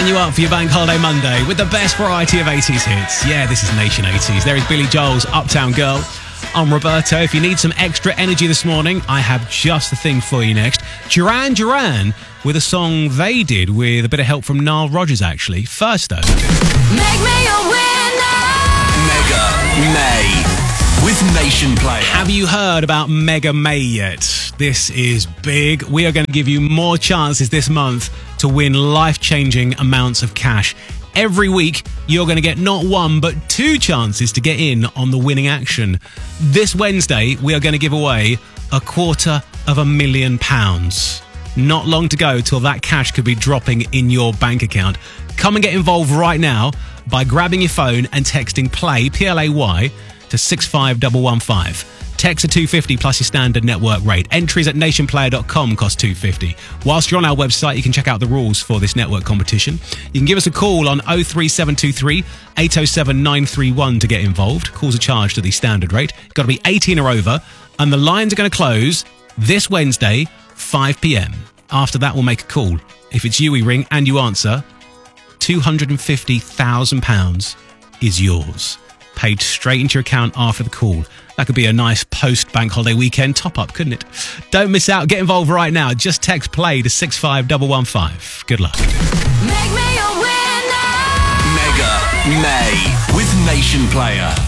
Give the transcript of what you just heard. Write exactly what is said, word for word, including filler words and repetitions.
you up for your Bank Holiday Monday with the best variety of eighties hits. Yeah, this is Nation eighties. There is Billy Joel's Uptown Girl. I'm Roberto. If you need some extra energy this morning, I have just the thing for you next. Duran Duran with a song they did with a bit of help from Nile Rodgers, actually. First, though. Make me a winner! Mega May with Nation Player. Have you heard about Mega May yet? This is big. We are going to give you more chances this month to win life-changing amounts of cash. Every week, you're going to get not one, but two chances to get in on the winning action. This Wednesday, we are going to give away a quarter of a million pounds. Not long to go till that cash could be dropping in your bank account. Come and get involved right now by grabbing your phone and texting PLAY, P L A Y, to six five one one five. Text at two fifty plus your standard network rate. Entries at nation player dot com cost two fifty. Whilst you're on our website, you can check out the rules for this network competition. You can give us a call on oh three seven two three, eight oh seven, nine three one to get involved. Calls are charged to the standard rate. You've got to be eighteen or over. And the lines are going to close this Wednesday, five p.m. After that, we'll make a call. If it's you we ring and you answer, two hundred fifty thousand pounds is yours. Paid straight into your account after the call. That could be a nice post-bank holiday weekend top-up, couldn't it? Don't miss out. Get involved right now. Just text PLAY to six five one one five. Good luck. Make me a winner! Mega May with Nation Player.